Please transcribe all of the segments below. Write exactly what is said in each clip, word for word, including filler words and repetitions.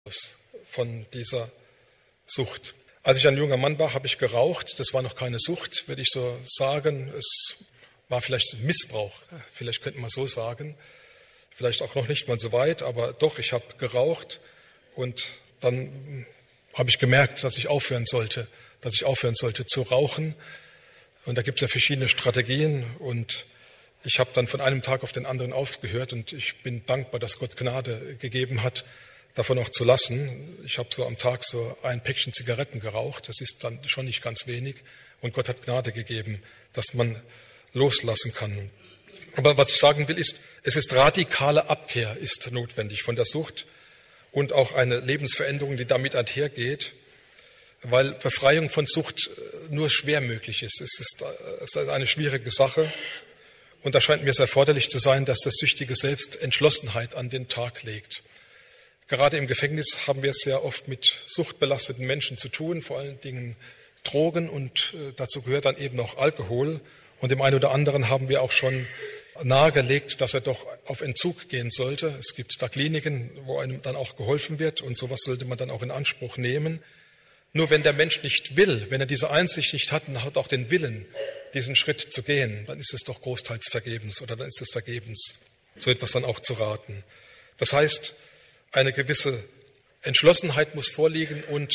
von dieser Sucht. Als ich ein junger Mann war, habe ich geraucht. Das war noch keine Sucht, würde ich so sagen. Es war vielleicht Missbrauch, vielleicht könnte man so sagen. Vielleicht auch noch nicht mal so weit, aber doch, ich habe geraucht. Und dann habe ich gemerkt, dass ich aufhören sollte, dass ich aufhören sollte zu rauchen. Und da gibt es ja verschiedene Strategien. Und ich habe dann von einem Tag auf den anderen aufgehört. Und ich bin dankbar, dass Gott Gnade gegeben hat, davon auch zu lassen. Ich habe so am Tag so ein Päckchen Zigaretten geraucht. Das ist dann schon nicht ganz wenig. Und Gott hat Gnade gegeben, dass man loslassen kann. Aber was ich sagen will, ist, es ist radikale Abkehr ist notwendig von der Sucht und auch eine Lebensveränderung, die damit einhergeht, weil Befreiung von Sucht nur schwer möglich ist. Es ist, es ist eine schwierige Sache. Und da scheint mir es erforderlich zu sein, dass das Süchtige selbst Entschlossenheit an den Tag legt. Gerade im Gefängnis haben wir es ja oft mit suchtbelasteten Menschen zu tun, vor allen Dingen Drogen, und dazu gehört dann eben auch Alkohol. Und dem einen oder anderen haben wir auch schon nahegelegt, dass er doch auf Entzug gehen sollte. Es gibt da Kliniken, wo einem dann auch geholfen wird, und sowas sollte man dann auch in Anspruch nehmen. Nur wenn der Mensch nicht will, wenn er diese Einsicht nicht hat und hat auch den Willen, diesen Schritt zu gehen, dann ist es doch großteils vergebens oder dann ist es vergebens, so etwas dann auch zu raten. Das heißt, eine gewisse Entschlossenheit muss vorliegen und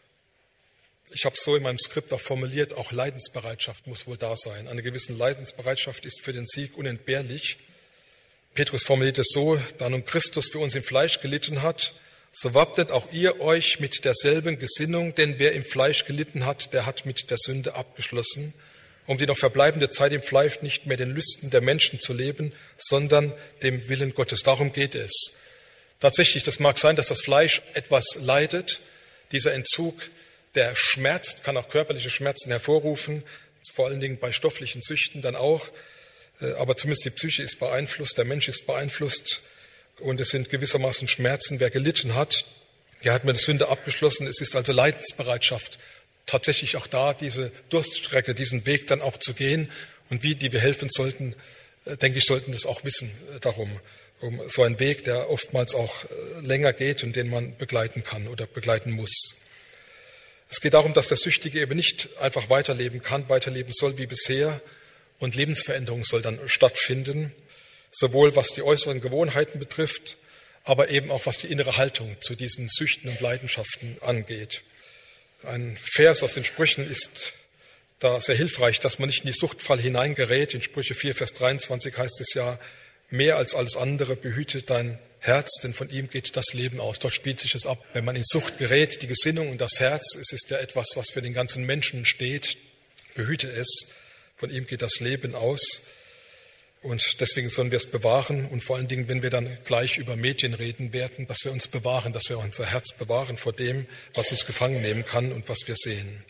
ich habe es so in meinem Skript auch formuliert, auch Leidensbereitschaft muss wohl da sein. Eine gewisse Leidensbereitschaft ist für den Sieg unentbehrlich. Petrus formuliert es so: Da nun Christus für uns im Fleisch gelitten hat, so wappnet auch ihr euch mit derselben Gesinnung, denn wer im Fleisch gelitten hat, der hat mit der Sünde abgeschlossen, um die noch verbleibende Zeit im Fleisch nicht mehr den Lüsten der Menschen zu leben, sondern dem Willen Gottes. Darum geht es. Tatsächlich, das mag sein, dass das Fleisch etwas leidet. Dieser Entzug, der schmerzt, kann auch körperliche Schmerzen hervorrufen, vor allen Dingen bei stofflichen Süchten dann auch. Aber zumindest die Psyche ist beeinflusst, der Mensch ist beeinflusst und es sind gewissermaßen Schmerzen. Wer gelitten hat, der hat mit der Sünde abgeschlossen. Es ist also Leidensbereitschaft, tatsächlich auch da diese Durststrecke, diesen Weg dann auch zu gehen. Und wie die wir helfen sollten, denke ich, sollten das auch wissen darum. Um so einen Weg, der oftmals auch länger geht und den man begleiten kann oder begleiten muss. Es geht darum, dass der Süchtige eben nicht einfach weiterleben kann, weiterleben soll wie bisher, und Lebensveränderung soll dann stattfinden, sowohl was die äußeren Gewohnheiten betrifft, aber eben auch was die innere Haltung zu diesen Süchten und Leidenschaften angeht. Ein Vers aus den Sprüchen ist da sehr hilfreich, dass man nicht in die Suchtfalle hineingerät. In Sprüche vier, Vers dreiundzwanzig heißt es ja: Mehr als alles andere behüte dein Herz, denn von ihm geht das Leben aus. Dort spielt sich es ab. Wenn man in Sucht gerät, die Gesinnung und das Herz, es ist ja etwas, was für den ganzen Menschen steht. Behüte es, von ihm geht das Leben aus. Und deswegen sollen wir es bewahren. Und vor allen Dingen, wenn wir dann gleich über Medien reden werden, dass wir uns bewahren, dass wir unser Herz bewahren vor dem, was uns gefangen nehmen kann und was wir sehen.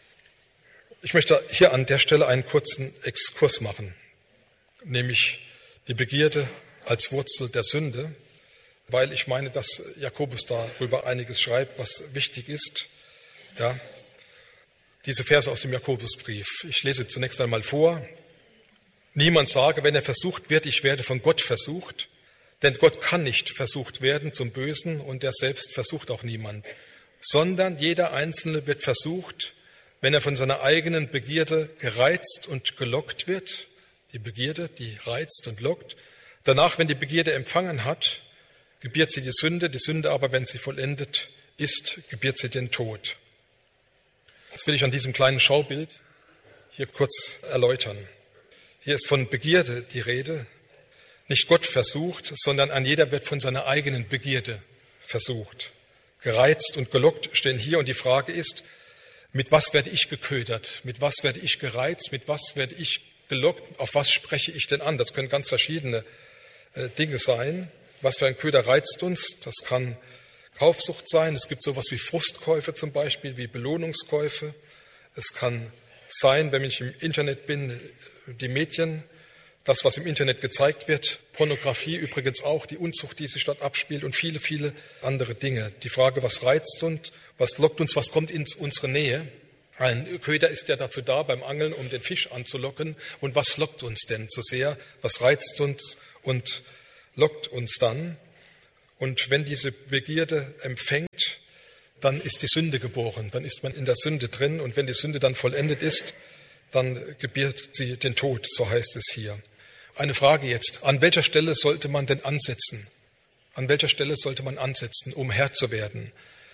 Ich möchte hier an der Stelle einen kurzen Exkurs machen, nämlich die Begierde als Wurzel der Sünde, weil ich meine, dass Jakobus darüber einiges schreibt, was wichtig ist. Ja, diese Verse aus dem Jakobusbrief. Ich lese zunächst einmal vor. Niemand sage, wenn er versucht wird, ich werde von Gott versucht, denn Gott kann nicht versucht werden zum Bösen und er selbst versucht auch niemand, sondern jeder Einzelne wird versucht, wenn er von seiner eigenen Begierde gereizt und gelockt wird. Die Begierde, die reizt und lockt. Danach, wenn die Begierde empfangen hat, gebiert sie die Sünde. Die Sünde aber, wenn sie vollendet ist, gebiert sie den Tod. Das will ich an diesem kleinen Schaubild hier kurz erläutern. Hier ist von Begierde die Rede. Nicht Gott versucht, sondern ein jeder wird von seiner eigenen Begierde versucht. Gereizt und gelockt stehen hier und die Frage ist, mit was werde ich geködert? Mit was werde ich gereizt? Mit was werde ich gelockt? Auf was spreche ich denn an? Das können ganz verschiedene äh, Dinge sein. Was für ein Köder reizt uns? Das kann Kaufsucht sein. Es gibt sowas wie Frustkäufe zum Beispiel, wie Belohnungskäufe. Es kann sein, wenn ich im Internet bin, die Medien, das, was im Internet gezeigt wird, Pornografie übrigens auch, die Unzucht, die sich dort abspielt und viele, viele andere Dinge. Die Frage, was reizt uns, was lockt uns, was kommt in unsere Nähe? Ein Köder ist ja dazu da, beim Angeln, um den Fisch anzulocken. Und was lockt uns denn so sehr? Was reizt uns und lockt uns dann? Und wenn diese Begierde empfängt, dann ist die Sünde geboren, dann ist man in der Sünde drin. Und wenn die Sünde dann vollendet ist, dann gebiert sie den Tod, so heißt es hier. Eine Frage jetzt, an welcher Stelle sollte man denn ansetzen? An welcher Stelle sollte man ansetzen, um Herr zu werden?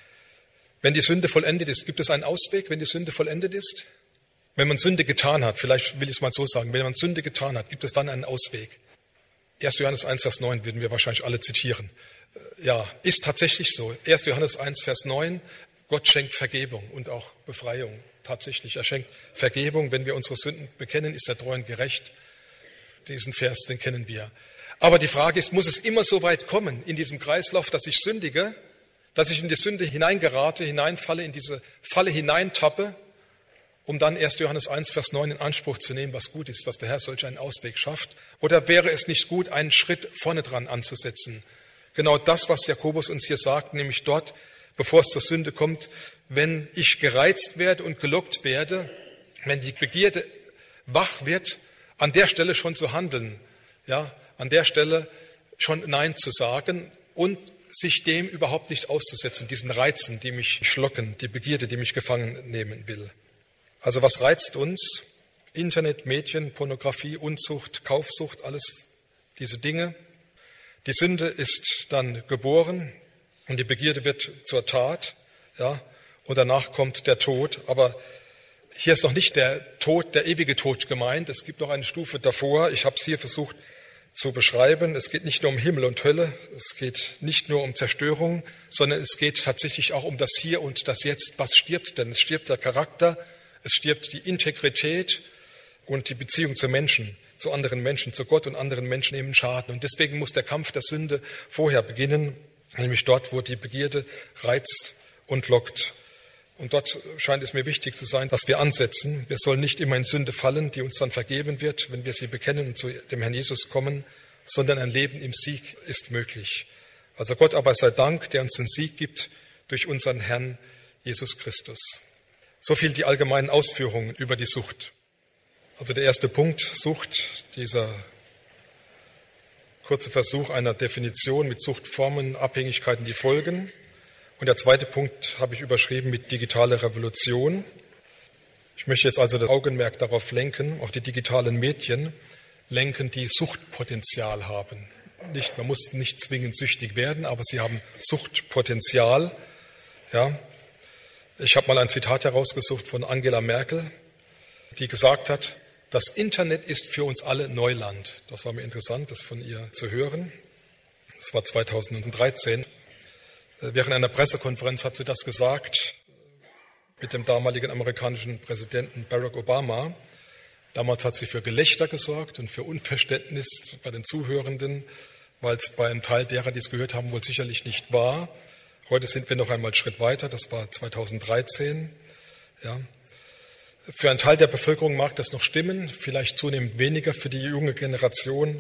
Wenn die Sünde vollendet ist, gibt es einen Ausweg, wenn die Sünde vollendet ist? Wenn man Sünde getan hat, vielleicht will ich es mal so sagen, wenn man Sünde getan hat, gibt es dann einen Ausweg? erster Johannes eins, Vers neun würden wir wahrscheinlich alle zitieren. Ja, ist tatsächlich so. erster Johannes eins, Vers neun, Gott schenkt Vergebung und auch Befreiung. Tatsächlich, er schenkt Vergebung. Wenn wir unsere Sünden bekennen, ist er treu und gerecht. Diesen Vers, den kennen wir. Aber die Frage ist, muss es immer so weit kommen in diesem Kreislauf, dass ich sündige, dass ich in die Sünde hineingerate, hineinfalle, in diese Falle hineintappe, um dann erster Johannes eins, Vers neun in Anspruch zu nehmen, was gut ist, dass der Herr solch einen Ausweg schafft? Oder wäre es nicht gut, einen Schritt vorne dran anzusetzen? Genau das, was Jakobus uns hier sagt, nämlich dort, bevor es zur Sünde kommt, wenn ich gereizt werde und gelockt werde, wenn die Begierde wach wird, an der Stelle schon zu handeln, ja, an der Stelle schon Nein zu sagen und sich dem überhaupt nicht auszusetzen, diesen Reizen, die mich schlocken, die Begierde, die mich gefangen nehmen will. Also was reizt uns? Internet, Medien, Pornografie, Unzucht, Kaufsucht, alles diese Dinge. Die Sünde ist dann geboren und die Begierde wird zur Tat, ja, und danach kommt der Tod. Aber hier ist noch nicht der Tod, der ewige Tod gemeint. Es gibt noch eine Stufe davor. Ich habe es hier versucht zu beschreiben. Es geht nicht nur um Himmel und Hölle. Es geht nicht nur um Zerstörung, sondern es geht tatsächlich auch um das Hier und das Jetzt. Was stirbt denn? Es stirbt der Charakter, es stirbt die Integrität und die Beziehung zu Menschen, zu anderen Menschen, zu Gott und anderen Menschen nehmen Schaden. Und deswegen muss der Kampf der Sünde vorher beginnen, nämlich dort, wo die Begierde reizt und lockt. Und dort scheint es mir wichtig zu sein, dass wir ansetzen. Wir sollen nicht immer in Sünde fallen, die uns dann vergeben wird, wenn wir sie bekennen und zu dem Herrn Jesus kommen, sondern ein Leben im Sieg ist möglich. Also Gott aber sei Dank, der uns den Sieg gibt durch unseren Herrn Jesus Christus. So viel die allgemeinen Ausführungen über die Sucht. Also der erste Punkt, Sucht, dieser kurze Versuch einer Definition mit Suchtformen, Abhängigkeiten, die folgen. Und der zweite Punkt habe ich überschrieben mit digitale Revolution. Ich möchte jetzt also das Augenmerk darauf lenken, auf die digitalen Medien lenken, die Suchtpotenzial haben. Nicht, man muss nicht zwingend süchtig werden, aber sie haben Suchtpotenzial. Ja. Ich habe mal ein Zitat herausgesucht von Angela Merkel, die gesagt hat, das Internet ist für uns alle Neuland. Das war mir interessant, das von ihr zu hören. Das war zweitausenddreizehn. Während einer Pressekonferenz hat sie das gesagt mit dem damaligen amerikanischen Präsidenten Barack Obama. Damals hat sie für Gelächter gesorgt und für Unverständnis bei den Zuhörenden, weil es bei einem Teil derer, die es gehört haben, wohl sicherlich nicht war. Heute sind wir noch einmal einen Schritt weiter, das war zweitausenddreizehn. Ja. Für einen Teil der Bevölkerung mag das noch stimmen, vielleicht zunehmend weniger. Für die junge Generation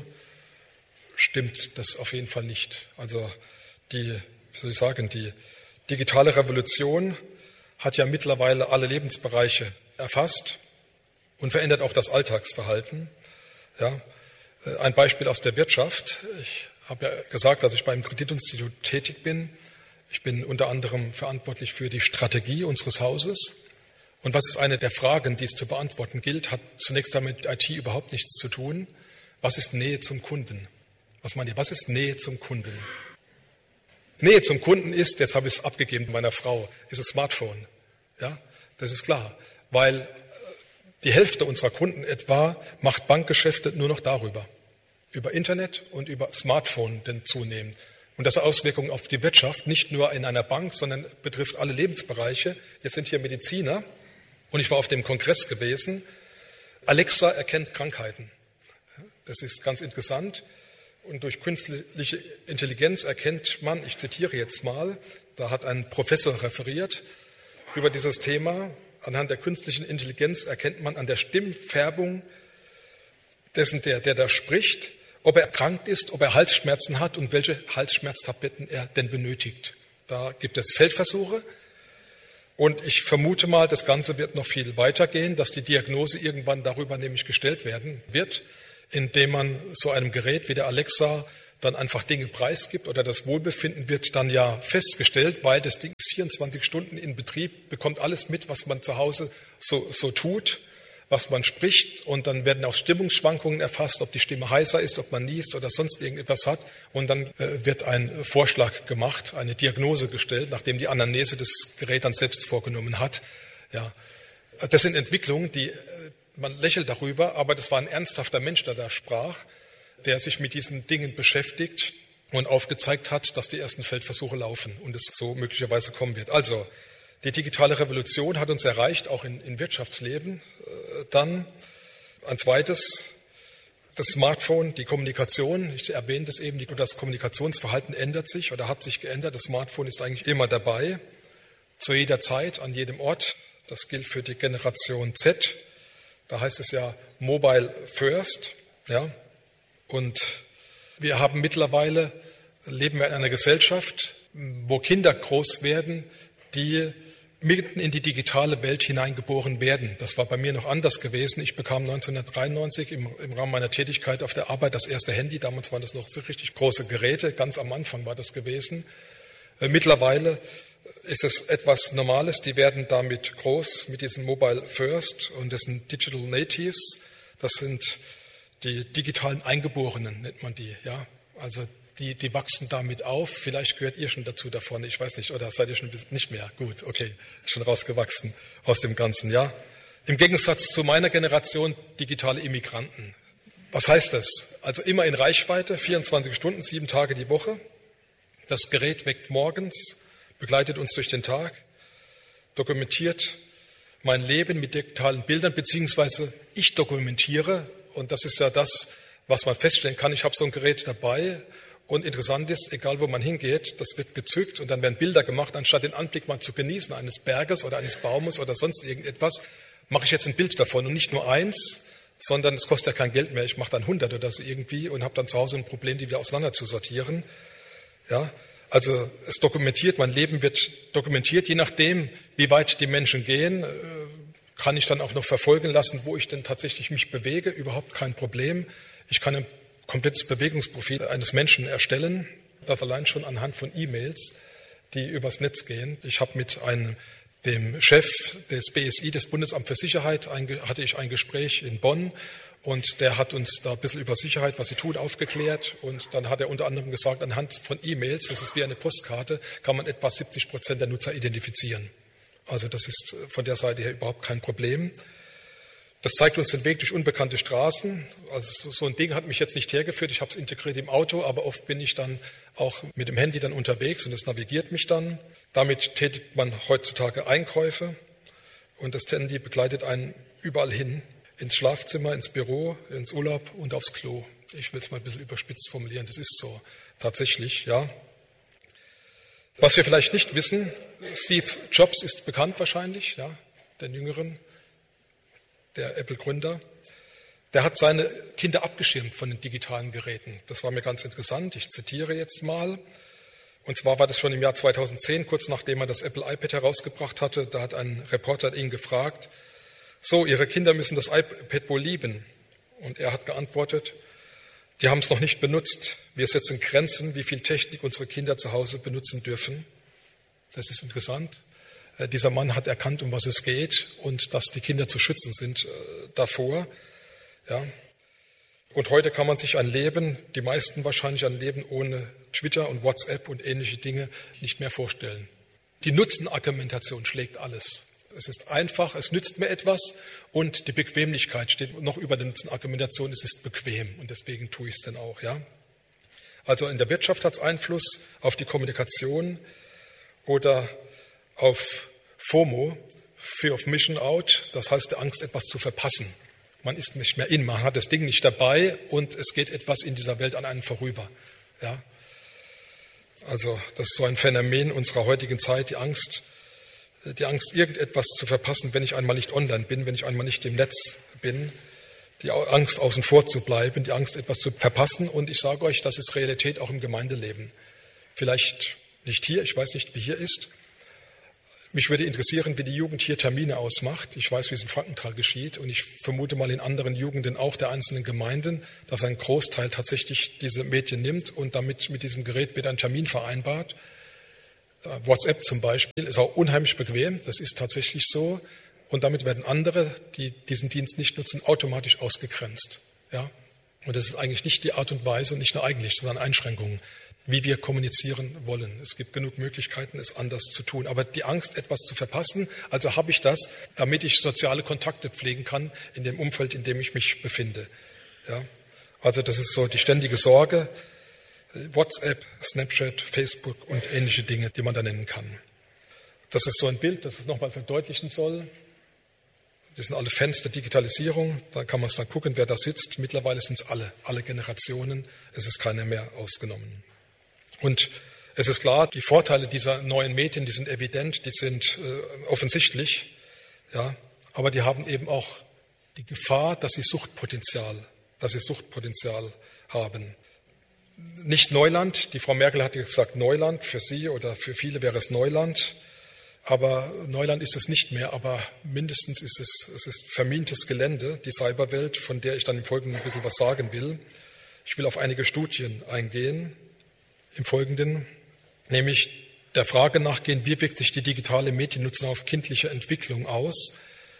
stimmt das auf jeden Fall nicht. Also die Wie soll ich sagen, die digitale Revolution hat ja mittlerweile alle Lebensbereiche erfasst und verändert auch das Alltagsverhalten. Ja, ein Beispiel aus der Wirtschaft. Ich habe ja gesagt, dass ich beim Kreditinstitut tätig bin. Ich bin unter anderem verantwortlich für die Strategie unseres Hauses. Und was ist eine der Fragen, die es zu beantworten gilt, hat zunächst einmal mit I T überhaupt nichts zu tun. Was ist Nähe zum Kunden? Was meint ihr? Was ist Nähe zum Kunden? Nähe zum Kunden ist, jetzt habe ich es abgegeben meiner Frau, ist das Smartphone. Ja, das ist klar, weil die Hälfte unserer Kunden etwa macht Bankgeschäfte nur noch darüber, über Internet und über Smartphone denn zunehmend. Und das hat Auswirkungen auf die Wirtschaft, nicht nur in einer Bank, sondern betrifft alle Lebensbereiche. Jetzt sind hier Mediziner und ich war auf dem Kongress gewesen. Alexa erkennt Krankheiten. Das ist ganz interessant. Und durch künstliche Intelligenz erkennt man, ich zitiere jetzt mal, da hat ein Professor referiert über dieses Thema, anhand der künstlichen Intelligenz erkennt man an der Stimmfärbung dessen, der, der da spricht, ob er erkrankt ist, ob er Halsschmerzen hat und welche Halsschmerztabletten er denn benötigt. Da gibt es Feldversuche und ich vermute mal, das Ganze wird noch viel weitergehen, dass die Diagnose irgendwann darüber nämlich gestellt werden wird, indem man so einem Gerät wie der Alexa dann einfach Dinge preisgibt oder das Wohlbefinden wird dann ja festgestellt, weil das Ding ist vierundzwanzig Stunden in Betrieb, bekommt alles mit, was man zu Hause so, so tut, was man spricht, und dann werden auch Stimmungsschwankungen erfasst, ob die Stimme heiser ist, ob man niest oder sonst irgendetwas hat, und dann äh, wird ein Vorschlag gemacht, eine Diagnose gestellt, nachdem die Anamnese das Gerät dann selbst vorgenommen hat. Ja, das sind Entwicklungen, die, äh, man lächelt darüber, aber das war ein ernsthafter Mensch, der da sprach, der sich mit diesen Dingen beschäftigt und aufgezeigt hat, dass die ersten Feldversuche laufen und es so möglicherweise kommen wird. Also, die digitale Revolution hat uns erreicht, auch in, in Wirtschaftsleben. Dann ein zweites, das Smartphone, die Kommunikation. Ich erwähnte es eben, das Kommunikationsverhalten ändert sich oder hat sich geändert. Das Smartphone ist eigentlich immer dabei, zu jeder Zeit, an jedem Ort. Das gilt für die Generation Z. Da heißt es ja Mobile First. Ja. Und wir haben mittlerweile, leben wir in einer Gesellschaft, wo Kinder groß werden, die mitten in die digitale Welt hineingeboren werden. Das war bei mir noch anders gewesen. Ich bekam neunzehnhundertdreiundneunzig im, im Rahmen meiner Tätigkeit auf der Arbeit das erste Handy. Damals waren das noch so richtig große Geräte. Ganz am Anfang war das gewesen. Äh, mittlerweile ist es etwas Normales. Die werden damit groß mit diesen Mobile First und das sind Digital Natives. Das sind die digitalen Eingeborenen, nennt man die. Ja, also Die, die wachsen damit auf. Vielleicht gehört ihr schon dazu davon. Ich weiß nicht. Oder seid ihr schon nicht mehr? Gut, okay. Schon rausgewachsen aus dem Ganzen, ja. Im Gegensatz zu meiner Generation digitale Immigranten. Was heißt das? Also immer in Reichweite, vierundzwanzig Stunden, sieben Tage die Woche. Das Gerät weckt morgens, begleitet uns durch den Tag, dokumentiert mein Leben mit digitalen Bildern, beziehungsweise ich dokumentiere. Und das ist ja das, was man feststellen kann. Ich habe so ein Gerät dabei. Und interessant ist, egal wo man hingeht, das wird gezückt und dann werden Bilder gemacht. Anstatt den Anblick mal zu genießen, eines Berges oder eines Baumes oder sonst irgendetwas, mache ich jetzt ein Bild davon. Und nicht nur eins, sondern es kostet ja kein Geld mehr. Ich mache dann hundert oder so irgendwie und habe dann zu Hause ein Problem, die wieder auseinander zu sortieren. Ja, also es dokumentiert, mein Leben wird dokumentiert. Je nachdem, wie weit die Menschen gehen, kann ich dann auch noch verfolgen lassen, wo ich denn tatsächlich mich bewege. Überhaupt kein Problem. Ich kann ein komplettes Bewegungsprofil eines Menschen erstellen, das allein schon anhand von E-Mails, die übers Netz gehen. Ich habe mit einem, dem Chef des B S I, des Bundesamt für Sicherheit, ein, hatte ich ein Gespräch in Bonn und der hat uns da ein bisschen über Sicherheit, was sie tun, aufgeklärt und dann hat er unter anderem gesagt, anhand von E-Mails, das ist wie eine Postkarte, kann man etwa siebzig Prozent der Nutzer identifizieren. Also das ist von der Seite her überhaupt kein Problem. Das zeigt uns den Weg durch unbekannte Straßen. Also so ein Ding hat mich jetzt nicht hergeführt. Ich habe es integriert im Auto, aber oft bin ich dann auch mit dem Handy dann unterwegs und es navigiert mich dann. Damit tätigt man heutzutage Einkäufe und das Handy begleitet einen überall hin, ins Schlafzimmer, ins Büro, ins Urlaub und aufs Klo. Ich will es mal ein bisschen überspitzt formulieren. Das ist so tatsächlich, ja. Was wir vielleicht nicht wissen, Steve Jobs ist bekannt wahrscheinlich, ja, den Jüngeren. Der Apple-Gründer, der hat seine Kinder abgeschirmt von den digitalen Geräten. Das war mir ganz interessant. Ich zitiere jetzt mal. Und zwar war das schon im Jahr zweitausendzehn, kurz nachdem er das Apple iPad herausgebracht hatte. Da hat ein Reporter ihn gefragt, so, Ihre Kinder müssen das iPad wohl lieben. Und er hat geantwortet, die haben es noch nicht benutzt. Wir setzen Grenzen, wie viel Technik unsere Kinder zu Hause benutzen dürfen. Das ist interessant. Dieser Mann hat erkannt, um was es geht und dass die Kinder zu schützen sind äh, davor. Ja. Und heute kann man sich ein Leben, die meisten wahrscheinlich ein Leben ohne Twitter und WhatsApp und ähnliche Dinge nicht mehr vorstellen. Die Nutzenargumentation schlägt alles. Es ist einfach, es nützt mir etwas und die Bequemlichkeit steht noch über der Nutzenargumentation. Es ist bequem und deswegen tue ich es dann auch. Ja. Also in der Wirtschaft hat es Einfluss auf die Kommunikation oder auf FOMO, Fear of Missing Out, das heißt die Angst, etwas zu verpassen. Man ist nicht mehr in, man hat das Ding nicht dabei und es geht etwas in dieser Welt an einem vorüber. Ja? Also das ist so ein Phänomen unserer heutigen Zeit, die Angst, die Angst, irgendetwas zu verpassen, wenn ich einmal nicht online bin, wenn ich einmal nicht im Netz bin, die Angst, außen vor zu bleiben, die Angst, etwas zu verpassen. Und ich sage euch, das ist Realität auch im Gemeindeleben. Vielleicht nicht hier, ich weiß nicht, wie hier ist. Mich würde interessieren, wie die Jugend hier Termine ausmacht. Ich weiß, wie es in Frankenthal geschieht und ich vermute mal in anderen Jugenden auch der einzelnen Gemeinden, dass ein Großteil tatsächlich diese Medien nimmt und damit mit diesem Gerät wird ein Termin vereinbart. WhatsApp zum Beispiel ist auch unheimlich bequem, das ist tatsächlich so. Und damit werden andere, die diesen Dienst nicht nutzen, automatisch ausgegrenzt. Ja? Und das ist eigentlich nicht die Art und Weise, nicht nur eigentlich, sondern Einschränkungen, wie wir kommunizieren wollen. Es gibt genug Möglichkeiten, es anders zu tun. Aber die Angst, etwas zu verpassen, also habe ich das, damit ich soziale Kontakte pflegen kann in dem Umfeld, in dem ich mich befinde. Ja? Also das ist so die ständige Sorge, WhatsApp, Snapchat, Facebook und ähnliche Dinge, die man da nennen kann. Das ist so ein Bild, das es nochmal verdeutlichen soll. Das sind alle Fans der Digitalisierung. Da kann man es dann gucken, wer da sitzt. Mittlerweile sind es alle, alle Generationen. Es ist keiner mehr ausgenommen. Und es ist klar, die Vorteile dieser neuen Medien, die sind evident, die sind äh, offensichtlich, ja, aber die haben eben auch die Gefahr, dass sie Suchtpotenzial, dass sie Suchtpotenzial haben. Nicht Neuland, die Frau Merkel hat gesagt Neuland, für sie oder für viele wäre es Neuland, aber Neuland ist es nicht mehr, aber mindestens ist es, es ist vermintes Gelände, die Cyberwelt, von der ich dann im Folgenden ein bisschen was sagen will. Ich will auf einige Studien eingehen. Im Folgenden, nämlich der Frage nachgehen, wie wirkt sich die digitale Mediennutzung auf kindliche Entwicklung aus?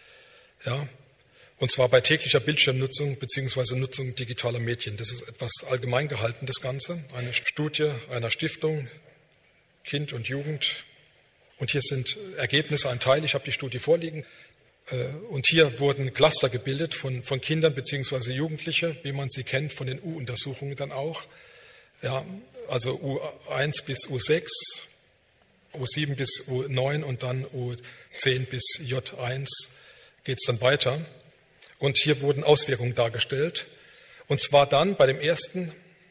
Ja, und zwar bei täglicher Bildschirmnutzung bzw. Nutzung digitaler Medien. Das ist etwas allgemein gehalten, das Ganze. Eine Studie einer Stiftung, Kind und Jugend. Und hier sind Ergebnisse, ein Teil, ich habe die Studie vorliegen. Und hier wurden Cluster gebildet von, von Kindern bzw. Jugendliche, wie man sie kennt, von den U-Untersuchungen dann auch. Ja, also U eins bis U sechs, U sieben bis U neun und dann U zehn bis J eins geht es dann weiter. Und hier wurden Auswirkungen dargestellt. Und zwar dann bei dem ersten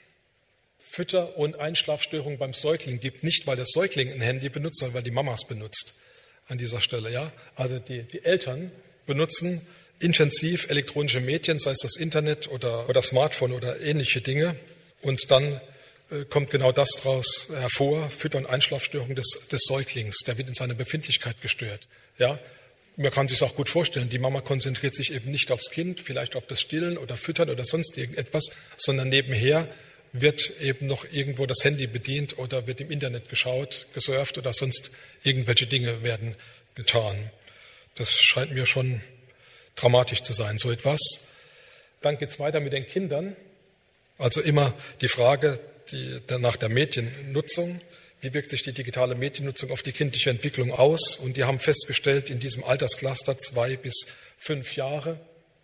Fütter- und Einschlafstörungen beim Säugling gibt. Nicht, weil der Säugling ein Handy benutzt, sondern weil die Mamas benutzt an dieser Stelle. Ja? Also die, die Eltern benutzen intensiv elektronische Medien, sei es das Internet oder, oder Smartphone oder ähnliche Dinge. Und dann äh, kommt genau das daraus hervor, Fütter- und Einschlafstörungen des, des Säuglings. Der wird in seiner Befindlichkeit gestört. Ja? Man kann sich auch gut vorstellen, die Mama konzentriert sich eben nicht aufs Kind, vielleicht auf das Stillen oder Füttern oder sonst irgendetwas, sondern nebenher wird eben noch irgendwo das Handy bedient oder wird im Internet geschaut, gesurft oder sonst irgendwelche Dinge werden getan. Das scheint mir schon dramatisch zu sein, so etwas. Dann geht es weiter mit den Kindern. Also immer die Frage die, nach der Mediennutzung. Wie wirkt sich die digitale Mediennutzung auf die kindliche Entwicklung aus? Und die haben festgestellt, in diesem Alterscluster zwei bis fünf Jahre,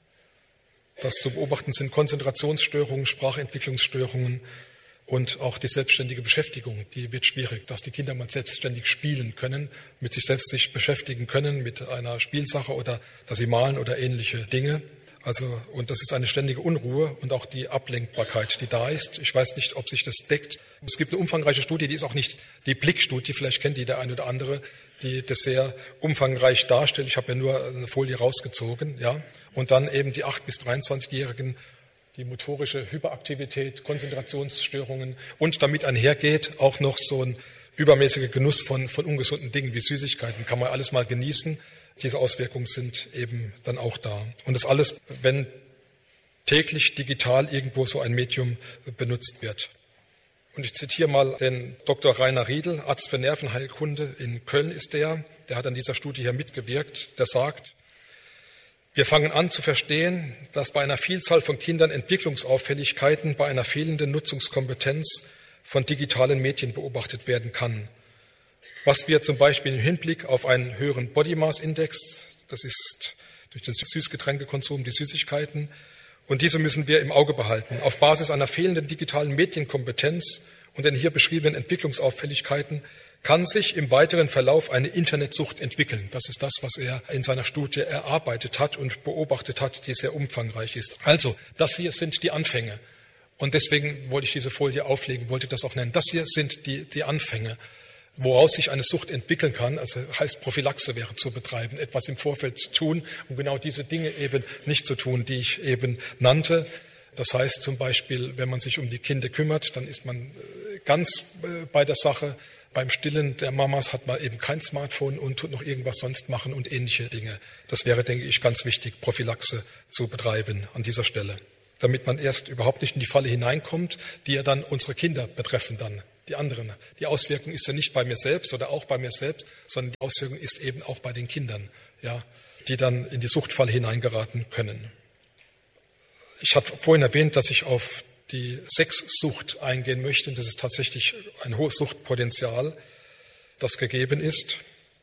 das zu beobachten sind Konzentrationsstörungen, Sprachentwicklungsstörungen und auch die selbstständige Beschäftigung. Die wird schwierig, dass die Kinder mal selbstständig spielen können, mit sich selbst sich beschäftigen können, mit einer Spielsache oder dass sie malen oder ähnliche Dinge. Also, und das ist eine ständige Unruhe und auch die Ablenkbarkeit, die da ist. Ich weiß nicht, ob sich das deckt. Es gibt eine umfangreiche Studie, die ist auch nicht die Blickstudie, vielleicht kennt die der eine oder andere, die das sehr umfangreich darstellt. Ich habe ja nur eine Folie rausgezogen, ja. Und dann eben die acht bis dreiundzwanzigjährigen, die motorische Hyperaktivität, Konzentrationsstörungen und damit einhergeht auch noch so ein übermäßiger Genuss von, von ungesunden Dingen wie Süßigkeiten. Kann man alles mal genießen. Diese Auswirkungen sind eben dann auch da. Und das alles, wenn täglich digital irgendwo so ein Medium benutzt wird. Und ich zitiere mal den Doktor Rainer Riedel, Arzt für Nervenheilkunde in Köln ist der. Der hat an dieser Studie hier mitgewirkt. Der sagt, wir fangen an zu verstehen, dass bei einer Vielzahl von Kindern Entwicklungsauffälligkeiten bei einer fehlenden Nutzungskompetenz von digitalen Medien beobachtet werden kann. Was wir zum Beispiel im Hinblick auf einen höheren Body Mass Index, das ist durch den Süßgetränkekonsum, die Süßigkeiten, und diese müssen wir im Auge behalten. Auf Basis einer fehlenden digitalen Medienkompetenz und den hier beschriebenen Entwicklungsauffälligkeiten kann sich im weiteren Verlauf eine Internetsucht entwickeln. Das ist das, was er in seiner Studie erarbeitet hat und beobachtet hat, die sehr umfangreich ist. Also, das hier sind die Anfänge. Und deswegen wollte ich diese Folie auflegen, wollte das auch nennen. Das hier sind die, die Anfänge, woraus sich eine Sucht entwickeln kann. Also heißt, Prophylaxe wäre zu betreiben, etwas im Vorfeld tun, um genau diese Dinge eben nicht zu tun, die ich eben nannte. Das heißt zum Beispiel, wenn man sich um die Kinder kümmert, dann ist man ganz bei der Sache. beim Stillen der Mamas hat man eben kein Smartphone und tut noch irgendwas sonst machen und ähnliche Dinge. Das wäre, denke ich, ganz wichtig, Prophylaxe zu betreiben an dieser Stelle, damit man erst überhaupt nicht in die Falle hineinkommt, die ja dann unsere Kinder betreffen dann, die anderen. Die Auswirkung ist ja nicht bei mir selbst oder auch bei mir selbst, sondern die Auswirkung ist eben auch bei den Kindern, ja, die dann in die Suchtfalle hineingeraten können. Ich hatte vorhin erwähnt, dass ich auf die Sexsucht eingehen möchte. Und das ist tatsächlich ein hohes Suchtpotenzial, das gegeben ist.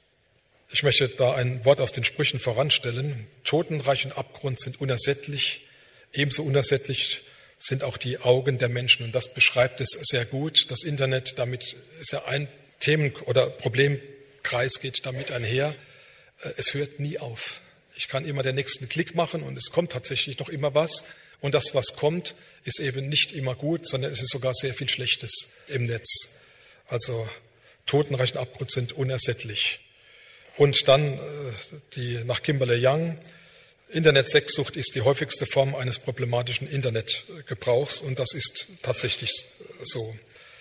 Ich möchte da ein Wort aus den Sprüchen voranstellen. Totenreich und Abgrund sind unersättlich. Ebenso unersättlich sind auch die Augen der Menschen. Und das beschreibt es sehr gut. Das Internet, damit ist ja ein Themen- oder Problemkreis geht damit einher. Es hört nie auf. Ich kann immer den nächsten Klick machen und es kommt tatsächlich noch immer was. Und das, was kommt, ist eben nicht immer gut, sondern es ist sogar sehr viel Schlechtes im Netz. Also Totenreich und Abgrund sind unersättlich. Und dann äh, die nach Kimberly Young, Internet-Sexsucht ist die häufigste Form eines problematischen Internetgebrauchs und das ist tatsächlich so.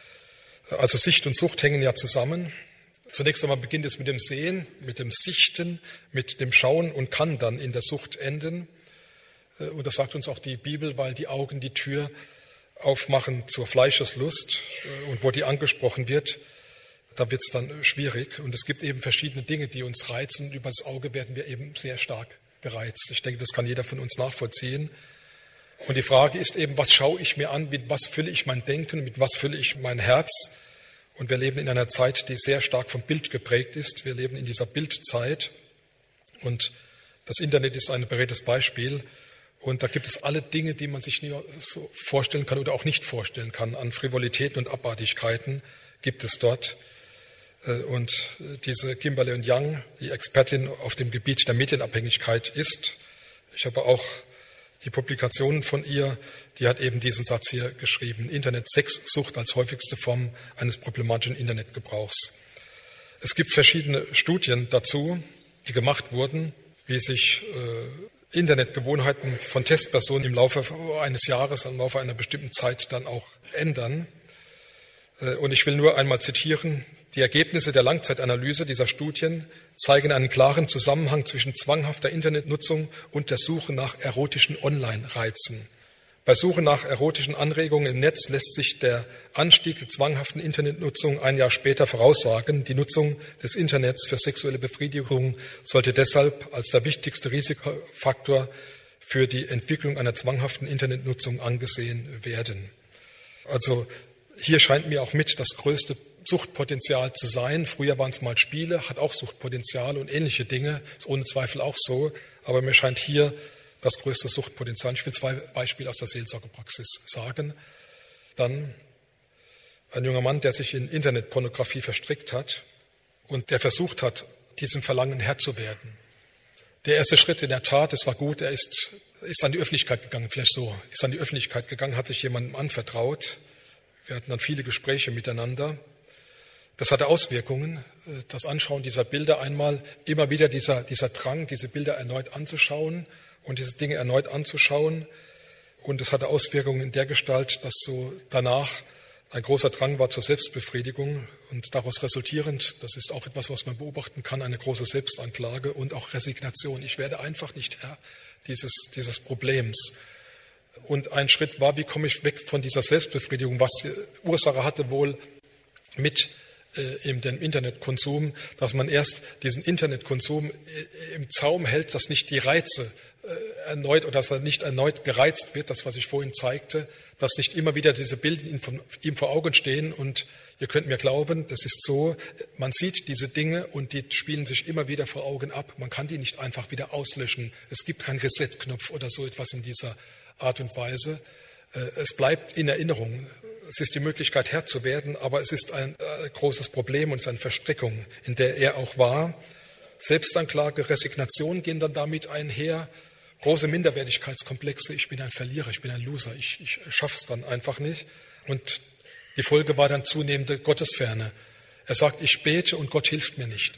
Also Sicht und Sucht hängen ja zusammen. Zunächst einmal beginnt es mit dem Sehen, mit dem Sichten, mit dem Schauen und kann dann in der Sucht enden. Und das sagt uns auch die Bibel, weil die Augen die Tür aufmachen zur Fleischeslust. Und wo die angesprochen wird, da wird es dann schwierig. Und es gibt eben verschiedene Dinge, die uns reizen. Und über das Auge werden wir eben sehr stark gereizt. Ich denke, das kann jeder von uns nachvollziehen. Und die Frage ist eben, was schaue ich mir an, mit was fülle ich mein Denken, mit was fülle ich mein Herz? Und wir leben in einer Zeit, die sehr stark vom Bild geprägt ist. Wir leben in dieser Bildzeit. Und das Internet ist ein beredtes Beispiel. Und da gibt es alle Dinge, die man sich nie so vorstellen kann oder auch nicht vorstellen kann. An Frivolitäten und Abartigkeiten gibt es dort. Und diese Kimberly Young, die Expertin auf dem Gebiet der Medienabhängigkeit ist, ich habe auch die Publikationen von ihr, die hat eben diesen Satz hier geschrieben: Internet-Sexsucht als häufigste Form eines problematischen Internetgebrauchs. Es gibt verschiedene Studien dazu, die gemacht wurden, wie sich äh, Internetgewohnheiten von Testpersonen im Laufe eines Jahres, im Laufe einer bestimmten Zeit dann auch ändern. Äh, und ich will nur einmal zitieren: Die Ergebnisse der Langzeitanalyse dieser Studien zeigen einen klaren Zusammenhang zwischen zwanghafter Internetnutzung und der Suche nach erotischen Online-Reizen. Bei Suche nach erotischen Anregungen im Netz lässt sich der Anstieg der zwanghaften Internetnutzung ein Jahr später voraussagen. Die Nutzung des Internets für sexuelle Befriedigung sollte deshalb als der wichtigste Risikofaktor für die Entwicklung einer zwanghaften Internetnutzung angesehen werden. Also hier scheint mir auch mit das größte Suchtpotenzial zu sein. Früher waren es mal Spiele, hat auch Suchtpotenzial und ähnliche Dinge, ist ohne Zweifel auch so. Aber mir scheint hier das größte Suchtpotenzial. Ich will zwei Beispiele aus der Seelsorgepraxis sagen. Dann ein junger Mann, der sich in Internetpornografie verstrickt hat und der versucht hat, diesem Verlangen Herr zu werden. Der erste Schritt in der Tat, es war gut, er ist, ist an die Öffentlichkeit gegangen, vielleicht so, ist an die Öffentlichkeit gegangen, hat sich jemandem anvertraut. Wir hatten dann viele Gespräche miteinander. Das hatte Auswirkungen, das Anschauen dieser Bilder einmal, immer wieder dieser, dieser Drang, diese Bilder erneut anzuschauen und diese Dinge erneut anzuschauen. Und es hatte Auswirkungen in der Gestalt, dass so danach ein großer Drang war zur Selbstbefriedigung und daraus resultierend, das ist auch etwas, was man beobachten kann, eine große Selbstanklage und auch Resignation. Ich werde einfach nicht Herr dieses, dieses Problems. Und ein Schritt war, wie komme ich weg von dieser Selbstbefriedigung, was Ursache hatte wohl mit in dem Internetkonsum, dass man erst diesen Internetkonsum im Zaum hält, dass nicht die Reize erneut oder dass er nicht erneut gereizt wird, das, was ich vorhin zeigte, dass nicht immer wieder diese Bilder ihm vor Augen stehen. Und ihr könnt mir glauben, das ist so, man sieht diese Dinge und die spielen sich immer wieder vor Augen ab. Man kann die nicht einfach wieder auslöschen. Es gibt keinen Reset-Knopf oder so etwas in dieser Art und Weise. Es bleibt in Erinnerung. Es ist die Möglichkeit, Herr zu werden, aber es ist ein äh, großes Problem und es ist eine Verstrickung, in der er auch war. Selbstanklage, Resignation gehen dann damit einher. Große Minderwertigkeitskomplexe. Ich bin ein Verlierer, ich bin ein Loser, ich, ich schaffe es dann einfach nicht. Und die Folge war dann zunehmende Gottesferne. Er sagt, ich bete und Gott hilft mir nicht.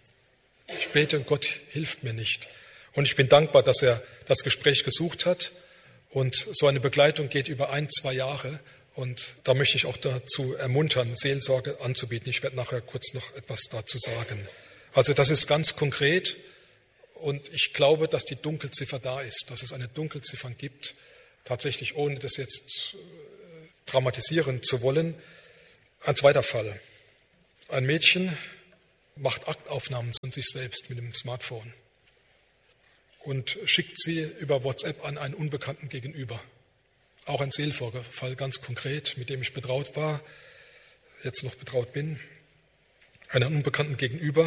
Ich bete und Gott hilft mir nicht. Und ich bin dankbar, dass er das Gespräch gesucht hat. Und so eine Begleitung geht über ein, zwei Jahre. Und da möchte ich auch dazu ermuntern, Seelsorge anzubieten. Ich werde nachher kurz noch etwas dazu sagen. Also das ist ganz konkret und ich glaube, dass die Dunkelziffer da ist, dass es eine Dunkelziffer gibt, tatsächlich ohne das jetzt dramatisieren zu wollen. Ein zweiter Fall. Ein Mädchen macht Aktaufnahmen von sich selbst mit dem Smartphone und schickt sie über WhatsApp an einen Unbekannten gegenüber. Auch ein Seelsorgefall, ganz konkret, mit dem ich betraut war, jetzt noch betraut bin, einem Unbekannten gegenüber.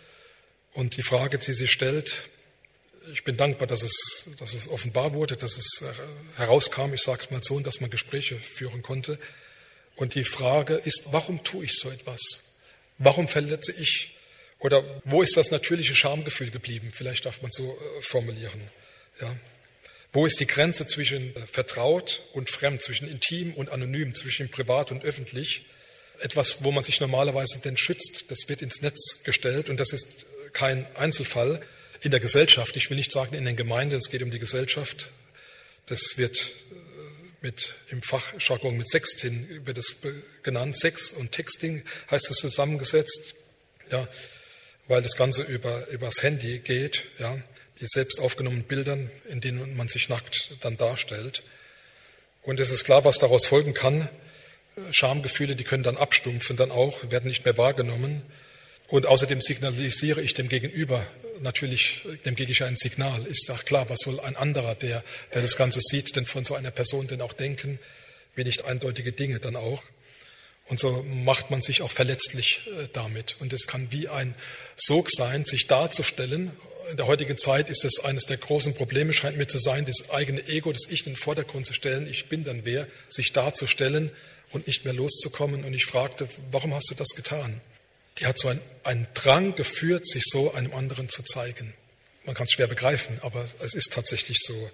Und die Frage, die sie stellt, ich bin dankbar, dass es, dass es offenbar wurde, dass es herauskam, ich sage es mal so, und dass man Gespräche führen konnte. Und die Frage ist, warum tue ich so etwas? Warum verletze ich? Oder wo ist das natürliche Schamgefühl geblieben? Vielleicht darf man so formulieren. Ja. Wo ist die Grenze zwischen vertraut und fremd, zwischen intim und anonym, zwischen privat und öffentlich? Etwas, wo man sich normalerweise denn schützt, das wird ins Netz gestellt und das ist kein Einzelfall in der Gesellschaft. Ich will nicht sagen in den Gemeinden, es geht um die Gesellschaft. Das wird mit, im Fachjargon mit Sexting wird es genannt. Sex und Texting heißt es zusammengesetzt, ja, weil das Ganze über, übers Handy geht, ja. Die selbst aufgenommenen Bildern, in denen man sich nackt dann darstellt. Und es ist klar, was daraus folgen kann. Schamgefühle, die können dann abstumpfen, dann auch, werden nicht mehr wahrgenommen. Und außerdem signalisiere ich dem Gegenüber, natürlich, dem gebe ich ein Signal. Ist ja klar, was soll ein anderer, der, der das Ganze sieht, denn von so einer Person denn auch denken, wie nicht eindeutige Dinge dann auch. Und so macht man sich auch verletzlich damit. Und es kann wie ein Sog sein, sich darzustellen. In der heutigen Zeit ist es eines der großen Probleme, scheint mir zu sein, das eigene Ego, das Ich in den Vordergrund zu stellen. Ich bin dann wer, sich darzustellen und nicht mehr loszukommen. Und ich fragte, warum hast du das getan? Die hat so einen, einen Drang geführt, sich so einem anderen zu zeigen. Man kann es schwer begreifen, aber es ist tatsächlich so.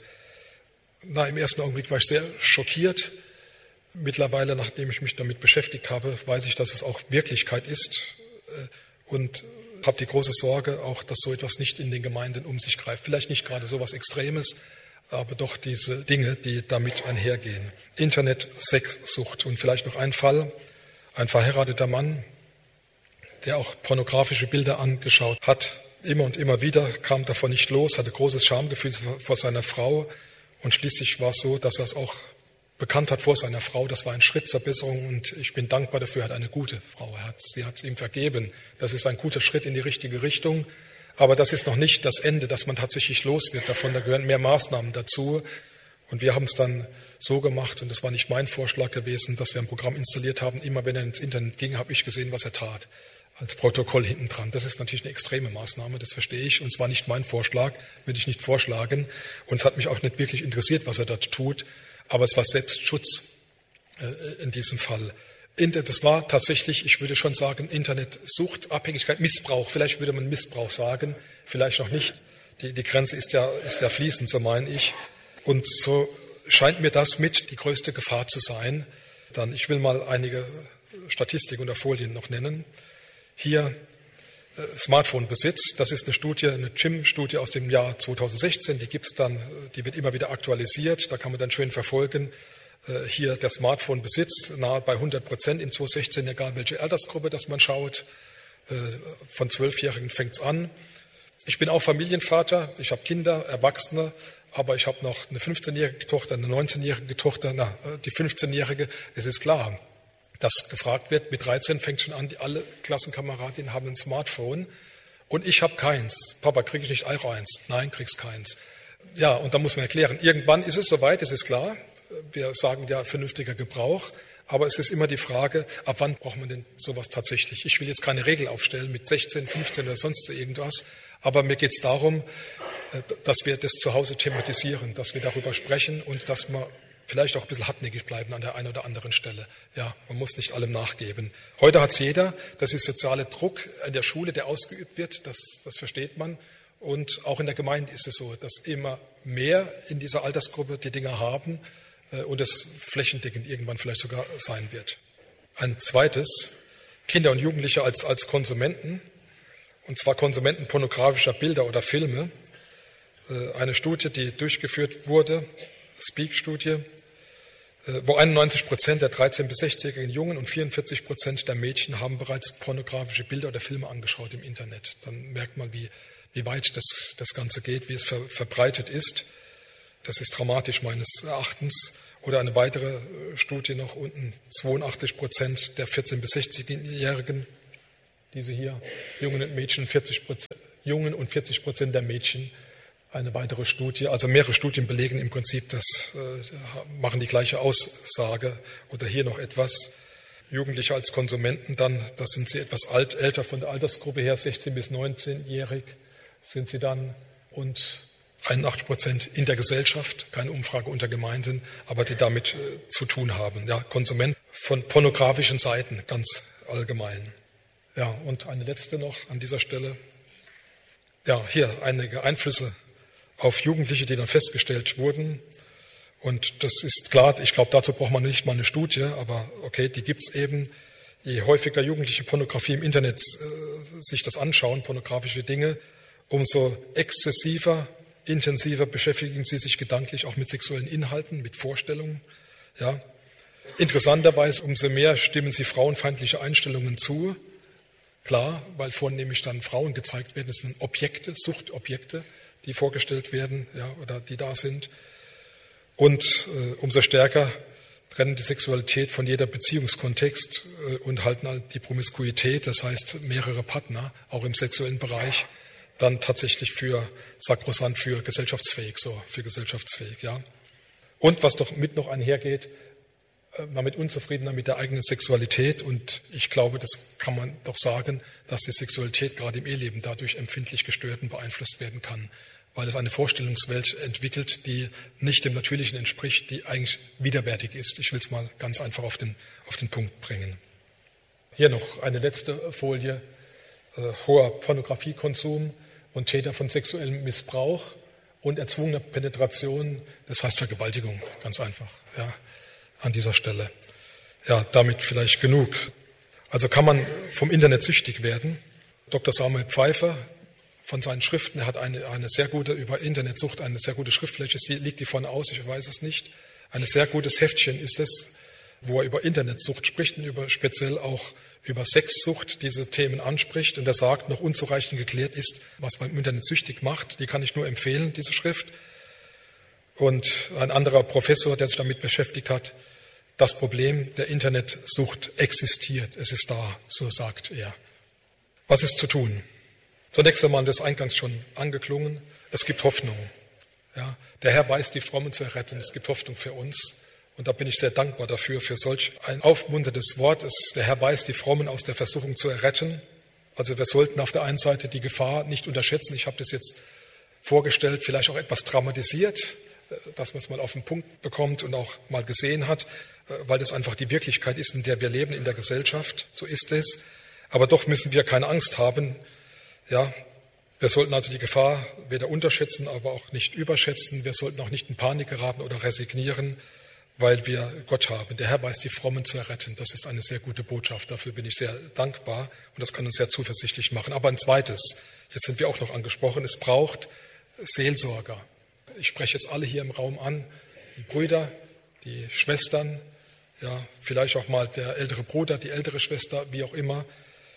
Na, im ersten Augenblick war ich sehr schockiert. Mittlerweile, nachdem ich mich damit beschäftigt habe, weiß ich, dass es auch Wirklichkeit ist und habe die große Sorge auch, dass so etwas nicht in den Gemeinden um sich greift. Vielleicht nicht gerade so etwas Extremes, aber doch diese Dinge, die damit einhergehen. Internet, Sexsucht und vielleicht noch ein Fall, ein verheirateter Mann, der auch pornografische Bilder angeschaut hat. Immer und immer wieder kam davon nicht los, hatte großes Schamgefühl vor seiner Frau und schließlich war es so, dass er es auch bekannt hat vor seiner Frau. Das war ein Schritt zur Besserung und ich bin dankbar dafür, er hat eine gute Frau. Er hat, sie hat ihm vergeben. Das ist ein guter Schritt in die richtige Richtung. Aber das ist noch nicht das Ende, dass man tatsächlich los wird davon. Da gehören mehr Maßnahmen dazu. Und wir haben es dann so gemacht, und das war nicht mein Vorschlag gewesen, dass wir ein Programm installiert haben. Immer wenn er ins Internet ging, habe ich gesehen, was er tat. Als Protokoll hinten dran. Das ist natürlich eine extreme Maßnahme, das verstehe ich. Und es war nicht mein Vorschlag, würde ich nicht vorschlagen. Und es hat mich auch nicht wirklich interessiert, was er dort tut. Aber es war Selbstschutz äh, in diesem Fall. Das war tatsächlich, ich würde schon sagen, Internetsucht, Abhängigkeit, Missbrauch. Vielleicht würde man Missbrauch sagen, vielleicht noch nicht. Die, die Grenze ist ja, ist ja fließend, so meine ich. Und so scheint mir das mit die größte Gefahr zu sein. Dann, ich will mal einige Statistiken oder Folien noch nennen. Hier äh, Smartphone-Besitz, das ist eine Studie, eine G I M-Studie aus dem Jahr zweitausendsechzehn, die gibt's dann, die wird immer wieder aktualisiert, da kann man dann schön verfolgen. Äh, hier der Smartphone-Besitz nahe bei hundert Prozent in zweitausendsechzehn, egal welche Altersgruppe, dass man schaut. Äh, von Zwölfjährigen fängt's an. Ich bin auch Familienvater, ich habe Kinder, Erwachsene, aber ich habe noch eine fünfzehnjährige Tochter, eine neunzehnjährige Tochter, na, die fünfzehnjährige, es ist klar, dass gefragt wird, mit dreizehn fängt schon an, die alle Klassenkameradinnen haben ein Smartphone und ich habe keins. Papa, kriege ich nicht auch eins? Nein, kriegst keins. Ja, und da muss man erklären, irgendwann ist es soweit, es ist klar, wir sagen ja vernünftiger Gebrauch, aber es ist immer die Frage, ab wann braucht man denn sowas tatsächlich? Ich will jetzt keine Regel aufstellen mit sechzehn, fünfzehn oder sonst irgendwas, aber mir geht es darum, dass wir das zu Hause thematisieren, dass wir darüber sprechen und dass wir vielleicht auch ein bisschen hartnäckig bleiben an der einen oder anderen Stelle. Ja, man muss nicht allem nachgeben. Heute hat es jeder, das ist sozialer Druck in der Schule, der ausgeübt wird, das, das versteht man. Und auch in der Gemeinde ist es so, dass immer mehr in dieser Altersgruppe die Dinge haben äh, und es flächendeckend irgendwann vielleicht sogar sein wird. Ein zweites, Kinder und Jugendliche als, als Konsumenten, und zwar Konsumenten pornografischer Bilder oder Filme. Äh, eine Studie, die durchgeführt wurde, Speak-Studie, wo einundneunzig Prozent der dreizehn- bis sechzigjährigen Jungen und vierundvierzig Prozent der Mädchen haben bereits pornografische Bilder oder Filme angeschaut im Internet. Dann merkt man, wie, wie weit das, das Ganze geht, wie es ver, verbreitet ist. Das ist dramatisch meines Erachtens. Oder eine weitere Studie noch unten, zweiundachtzig Prozent der vierzehn- bis sechzigjährigen, diese hier, Jungen und Mädchen, vierzig Prozent, Jungen und vierzig Prozent der Mädchen. Eine weitere Studie, also mehrere Studien belegen im Prinzip, das äh, machen die gleiche Aussage. Oder hier noch etwas, Jugendliche als Konsumenten, dann, da sind sie etwas alt, älter von der Altersgruppe her, sechzehn- bis neunzehnjährig sind sie dann und einundachtzig Prozent in der Gesellschaft, keine Umfrage unter Gemeinden, aber die damit äh, zu tun haben. Ja, Konsument von pornografischen Seiten, ganz allgemein. Ja, und eine letzte noch an dieser Stelle. Ja, hier einige Einflüsse auf Jugendliche, die dann festgestellt wurden. Und das ist klar, ich glaube, dazu braucht man nicht mal eine Studie, aber okay, die gibt es eben. Je häufiger Jugendliche Pornografie im Internet äh, sich das anschauen, pornografische Dinge, umso exzessiver, intensiver beschäftigen sie sich gedanklich auch mit sexuellen Inhalten, mit Vorstellungen. Ja. Interessanterweise, umso mehr stimmen sie frauenfeindliche Einstellungen zu. Klar, weil vornehmlich dann Frauen gezeigt werden, es sind Objekte, Suchtobjekte, die vorgestellt werden, ja, oder die da sind. Und äh, umso stärker trennen die Sexualität von jeder Beziehungskontext äh, und halten halt die Promiskuität, das heißt mehrere Partner, auch im sexuellen Bereich, dann tatsächlich für sakrosant, für gesellschaftsfähig, so für gesellschaftsfähig, ja. Und was doch mit noch einhergeht, äh, damit unzufriedener mit der eigenen Sexualität. Und ich glaube, das kann man doch sagen, dass die Sexualität gerade im Eheleben dadurch empfindlich gestört und beeinflusst werden kann, weil es eine Vorstellungswelt entwickelt, die nicht dem Natürlichen entspricht, die eigentlich widerwärtig ist. Ich will es mal ganz einfach auf den, auf den Punkt bringen. Hier noch eine letzte Folie. Äh, hoher Pornografiekonsum und Täter von sexuellem Missbrauch und erzwungener Penetration, das heißt Vergewaltigung, ganz einfach, ja, an dieser Stelle. Ja, damit vielleicht genug. Also kann man vom Internet süchtig werden. Doktor Samuel Pfeiffer, von seinen Schriften, er hat eine, eine sehr gute, über Internetsucht, eine sehr gute Schriftfläche, liegt die vorne aus, ich weiß es nicht. Ein sehr gutes Heftchen ist es, wo er über Internetsucht spricht und über, speziell auch über Sexsucht diese Themen anspricht. Und er sagt, noch unzureichend geklärt ist, was beim Internet süchtig macht. Die kann ich nur empfehlen, diese Schrift. Und ein anderer Professor, der sich damit beschäftigt hat, das Problem der Internetsucht existiert. Es ist da, so sagt er. Was ist zu tun? Zunächst einmal, das eingangs schon angeklungen, es gibt Hoffnung. Ja, der Herr weiß, die Frommen zu erretten. Es gibt Hoffnung für uns. Und da bin ich sehr dankbar dafür, für solch ein aufmunterndes Wort. Es, der Herr weiß, die Frommen aus der Versuchung zu erretten. Also wir sollten auf der einen Seite die Gefahr nicht unterschätzen. Ich habe das jetzt vorgestellt, vielleicht auch etwas dramatisiert, dass man es mal auf den Punkt bekommt und auch mal gesehen hat, weil das einfach die Wirklichkeit ist, in der wir leben, in der Gesellschaft. So ist es. Aber doch müssen wir keine Angst haben. Ja, wir sollten also die Gefahr weder unterschätzen, aber auch nicht überschätzen. Wir sollten auch nicht in Panik geraten oder resignieren, weil wir Gott haben. Der Herr weiß, die Frommen zu erretten. Das ist eine sehr gute Botschaft. Dafür bin ich sehr dankbar und das kann uns sehr zuversichtlich machen. Aber ein zweites, jetzt sind wir auch noch angesprochen, es braucht Seelsorger. Ich spreche jetzt alle hier im Raum an, die Brüder, die Schwestern, ja, vielleicht auch mal der ältere Bruder, die ältere Schwester, wie auch immer.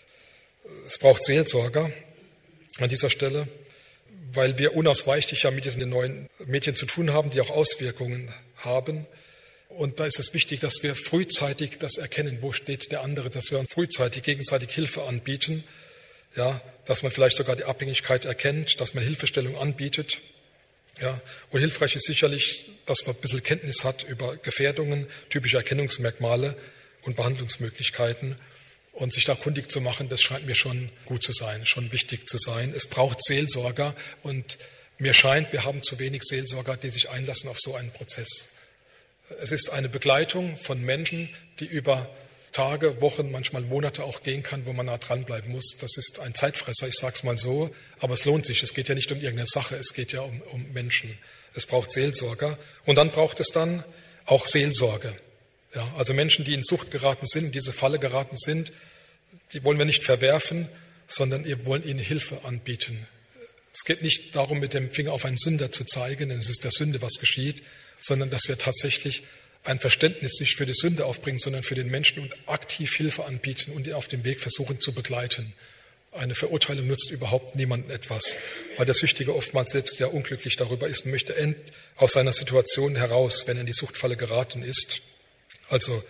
Es braucht Seelsorger an dieser Stelle, weil wir unausweichlich ja mit diesen neuen Medien zu tun haben, die auch Auswirkungen haben. Und da ist es wichtig, dass wir frühzeitig das erkennen, wo steht der andere, dass wir uns frühzeitig gegenseitig Hilfe anbieten, ja, dass man vielleicht sogar die Abhängigkeit erkennt, dass man Hilfestellung anbietet. Ja, und hilfreich ist sicherlich, dass man ein bisschen Kenntnis hat über Gefährdungen, typische Erkennungsmerkmale und Behandlungsmöglichkeiten. Und sich da kundig zu machen, das scheint mir schon gut zu sein, schon wichtig zu sein. Es braucht Seelsorger und mir scheint, wir haben zu wenig Seelsorger, die sich einlassen auf so einen Prozess. Es ist eine Begleitung von Menschen, die über Tage, Wochen, manchmal Monate auch gehen kann, wo man nah dranbleiben muss. Das ist ein Zeitfresser, ich sage es mal so, aber es lohnt sich. Es geht ja nicht um irgendeine Sache, es geht ja um, um Menschen. Es braucht Seelsorger und dann braucht es dann auch Seelsorge. Ja, also Menschen, die in Sucht geraten sind, in diese Falle geraten sind, die wollen wir nicht verwerfen, sondern wir wollen ihnen Hilfe anbieten. Es geht nicht darum, mit dem Finger auf einen Sünder zu zeigen, denn es ist der Sünde, was geschieht, sondern dass wir tatsächlich ein Verständnis nicht für die Sünde aufbringen, sondern für den Menschen und aktiv Hilfe anbieten und ihn auf dem Weg versuchen zu begleiten. Eine Verurteilung nutzt überhaupt niemandem etwas, weil der Süchtige oftmals selbst ja unglücklich darüber ist und möchte end aus seiner Situation heraus, wenn er in die Suchtfalle geraten ist. Also,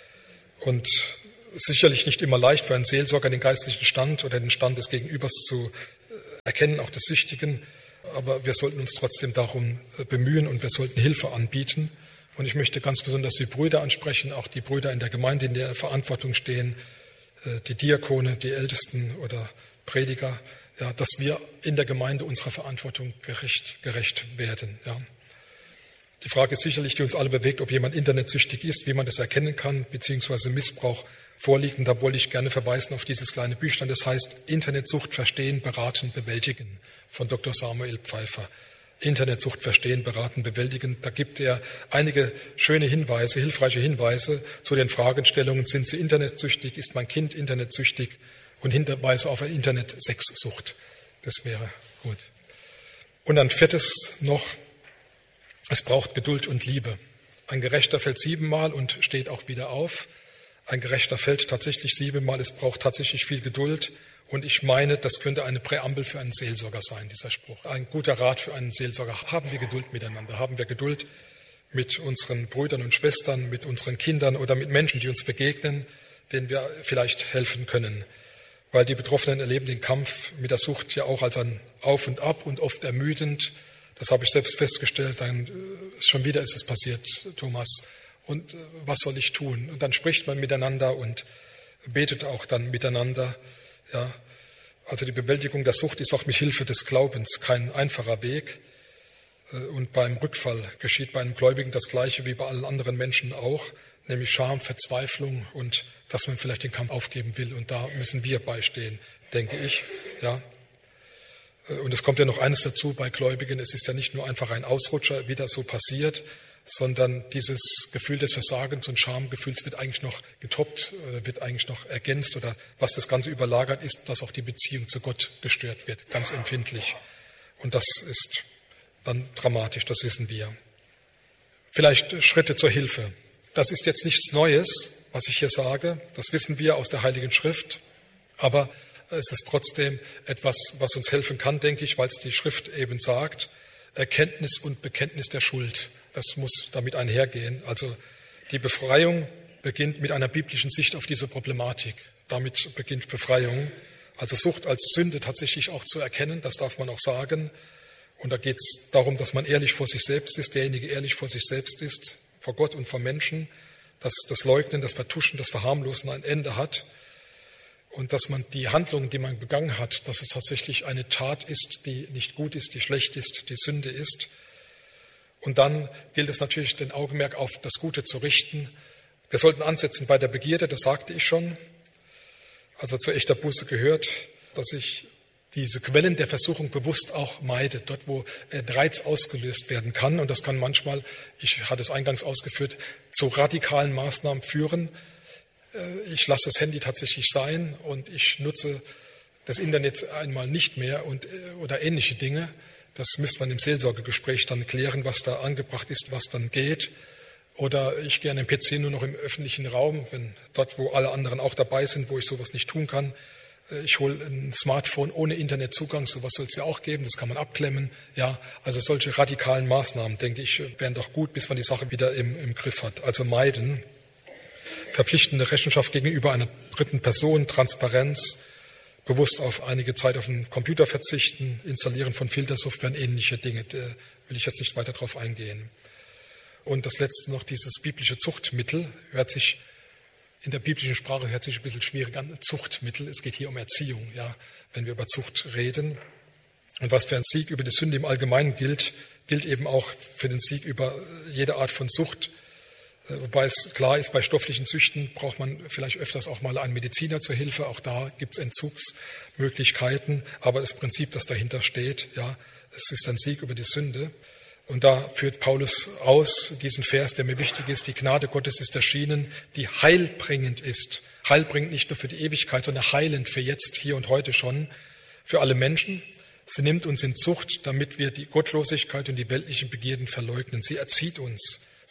und sicherlich nicht immer leicht für einen Seelsorger, den geistlichen Stand oder den Stand des Gegenübers zu erkennen, auch des Süchtigen. Aber wir sollten uns trotzdem darum bemühen und wir sollten Hilfe anbieten. Und ich möchte ganz besonders die Brüder ansprechen, auch die Brüder in der Gemeinde, in der Verantwortung stehen, die Diakone, die Ältesten oder Prediger, ja, dass wir in der Gemeinde unserer Verantwortung gerecht, gerecht werden. Ja. Die Frage ist sicherlich, die uns alle bewegt, ob jemand internetsüchtig ist, wie man das erkennen kann, beziehungsweise Missbrauch vorliegt. Und da wollte ich gerne verweisen auf dieses kleine Büchlein, das heißt Internetsucht verstehen, beraten, bewältigen von Doktor Samuel Pfeiffer. Internetsucht verstehen, beraten, bewältigen. Da gibt er einige schöne Hinweise, hilfreiche Hinweise zu den Fragestellungen, sind Sie internetsüchtig, ist mein Kind internetsüchtig und Hinweise auf eine Internet-Sexsucht. Das wäre gut. Und ein viertes noch, es braucht Geduld und Liebe. Ein Gerechter fällt siebenmal und steht auch wieder auf. Ein Gerechter fällt tatsächlich siebenmal, es braucht tatsächlich viel Geduld. Und ich meine, das könnte eine Präambel für einen Seelsorger sein, dieser Spruch. Ein guter Rat für einen Seelsorger. Haben wir Geduld miteinander? Haben wir Geduld mit unseren Brüdern und Schwestern, mit unseren Kindern oder mit Menschen, die uns begegnen, denen wir vielleicht helfen können? Weil die Betroffenen erleben den Kampf mit der Sucht ja auch als ein Auf und Ab und oft ermüdend. Das habe ich selbst festgestellt. Dann ist schon wieder ist es passiert, Thomas. Und was soll ich tun? Und dann spricht man miteinander und betet auch dann miteinander. Ja, also die Bewältigung der Sucht ist auch mit Hilfe des Glaubens kein einfacher Weg. Und beim Rückfall geschieht bei einem Gläubigen das Gleiche wie bei allen anderen Menschen auch, nämlich Scham, Verzweiflung und dass man vielleicht den Kampf aufgeben will. Und da müssen wir beistehen, denke ich. Ja. Und es kommt ja noch eines dazu bei Gläubigen. Es ist ja nicht nur einfach ein Ausrutscher, wie das so passiert, sondern dieses Gefühl des Versagens und Schamgefühls wird eigentlich noch getoppt, wird eigentlich noch ergänzt oder was das Ganze überlagert ist, dass auch die Beziehung zu Gott gestört wird, ganz empfindlich. Und das ist dann dramatisch, das wissen wir. Vielleicht Schritte zur Hilfe. Das ist jetzt nichts Neues, was ich hier sage, das wissen wir aus der Heiligen Schrift, aber es ist trotzdem etwas, was uns helfen kann, denke ich, weil es die Schrift eben sagt, Erkenntnis und Bekenntnis der Schuld. Das muss damit einhergehen. Also die Befreiung beginnt mit einer biblischen Sicht auf diese Problematik. Damit beginnt Befreiung. Also Sucht als Sünde tatsächlich auch zu erkennen, das darf man auch sagen. Und da geht es darum, dass man ehrlich vor sich selbst ist, derjenige ehrlich vor sich selbst ist, vor Gott und vor Menschen, dass das Leugnen, das Vertuschen, das Verharmlosen ein Ende hat und dass man die Handlung, die man begangen hat, dass es tatsächlich eine Tat ist, die nicht gut ist, die schlecht ist, die Sünde ist. Und dann gilt es natürlich, den Augenmerk auf das Gute zu richten. Wir sollten ansetzen bei der Begierde, das sagte ich schon. Also zu echter Buße gehört, dass ich diese Quellen der Versuchung bewusst auch meide, dort wo ein Reiz ausgelöst werden kann. Und das kann manchmal, ich hatte es eingangs ausgeführt, zu radikalen Maßnahmen führen. Ich lasse das Handy tatsächlich sein und ich nutze das Internet einmal nicht mehr und, oder ähnliche Dinge. Das müsste man im Seelsorgegespräch dann klären, was da angebracht ist, was dann geht. Oder ich gehe an den P C nur noch im öffentlichen Raum, wenn dort, wo alle anderen auch dabei sind, wo ich sowas nicht tun kann. Ich hole ein Smartphone ohne Internetzugang, sowas soll es ja auch geben, das kann man abklemmen. Ja, also solche radikalen Maßnahmen, denke ich, wären doch gut, bis man die Sache wieder im, im Griff hat. Also meiden, verpflichtende Rechenschaft gegenüber einer dritten Person, Transparenz, bewusst auf einige Zeit auf den Computer verzichten, Installieren von Filtersoftware und ähnliche Dinge. Da will ich jetzt nicht weiter drauf eingehen. Und das letzte noch, dieses biblische Zuchtmittel, hört sich in der biblischen Sprache hört sich ein bisschen schwierig an. Zuchtmittel, es geht hier um Erziehung, ja, wenn wir über Zucht reden. Und was für ein Sieg über die Sünde im Allgemeinen gilt, gilt eben auch für den Sieg über jede Art von Sucht. Wobei es klar ist, bei stofflichen Süchten braucht man vielleicht öfters auch mal einen Mediziner zur Hilfe. Auch da gibt es Entzugsmöglichkeiten. Aber das Prinzip, das dahinter steht, ja, es ist ein Sieg über die Sünde. Und da führt Paulus aus diesen Vers, der mir wichtig ist. Die Gnade Gottes ist erschienen, die heilbringend ist. Heilbringend nicht nur für die Ewigkeit, sondern heilend für jetzt, hier und heute schon, für alle Menschen. Sie nimmt uns in Zucht, damit wir die Gottlosigkeit und die weltlichen Begierden verleugnen. Sie erzieht uns.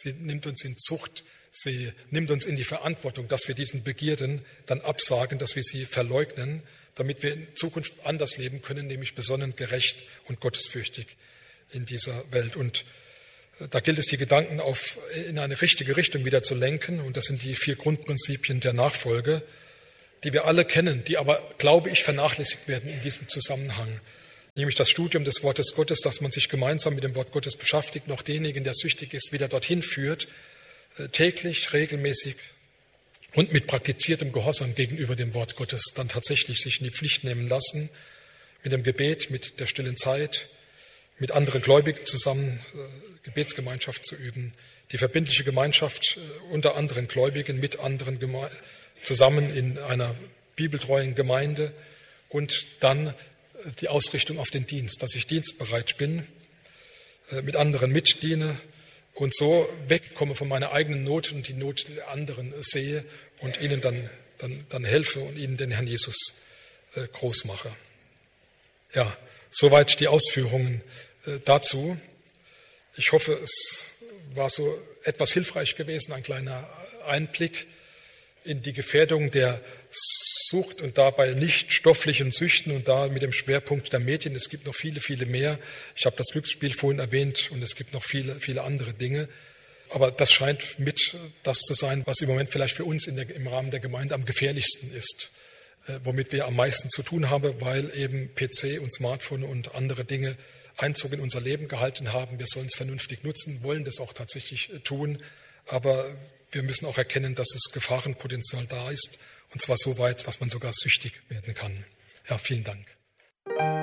sie nimmt uns in Zucht, sie nimmt uns in die Verantwortung, dass wir diesen Begierden dann absagen, dass wir sie verleugnen, damit wir in Zukunft anders leben können, nämlich besonnen, gerecht und gottesfürchtig in dieser Welt. Und da gilt es, die Gedanken auf, in eine richtige Richtung wieder zu lenken. Und das sind die vier Grundprinzipien der Nachfolge, die wir alle kennen, die aber, glaube ich, vernachlässigt werden in diesem Zusammenhang. Nämlich das Studium des Wortes Gottes, dass man sich gemeinsam mit dem Wort Gottes beschäftigt, noch denjenigen, der süchtig ist, wieder dorthin führt, täglich, regelmäßig und mit praktiziertem Gehorsam gegenüber dem Wort Gottes dann tatsächlich sich in die Pflicht nehmen lassen, mit dem Gebet, mit der stillen Zeit, mit anderen Gläubigen zusammen Gebetsgemeinschaft zu üben, die verbindliche Gemeinschaft unter anderen Gläubigen mit anderen Geme- zusammen in einer bibeltreuen Gemeinde und dann die Ausrichtung auf den Dienst, dass ich dienstbereit bin, mit anderen mitdiene und so wegkomme von meiner eigenen Not und die Not der anderen sehe und ihnen dann, dann, dann helfe und ihnen den Herrn Jesus groß mache. Ja, soweit die Ausführungen dazu. Ich hoffe, es war so etwas hilfreich gewesen, ein kleiner Einblick in die Gefährdung der Sucht und dabei nicht stofflichen Süchten und da mit dem Schwerpunkt der Medien. Es gibt noch viele, viele mehr. Ich habe das Glücksspiel vorhin erwähnt und es gibt noch viele, viele andere Dinge. Aber das scheint mit das zu sein, was im Moment vielleicht für uns in der, im Rahmen der Gemeinde am gefährlichsten ist, äh, womit wir am meisten zu tun haben, weil eben P C und Smartphone und andere Dinge Einzug in unser Leben gehalten haben. Wir sollen es vernünftig nutzen, wollen das auch tatsächlich tun, aber wir müssen auch erkennen, dass es Gefahrenpotenzial da ist, und zwar so weit, dass man sogar süchtig werden kann. Ja, vielen Dank.